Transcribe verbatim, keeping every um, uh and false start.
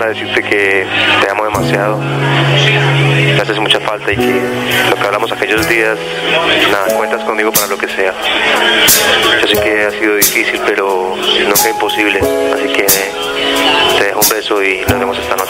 para decirte que te amo demasiado, me haces mucha falta y que lo que hablamos aquellos días, nada, cuentas conmigo para lo que sea. Yo sé que ha sido difícil, pero nunca imposible, así que te dejo un beso y nos vemos esta noche.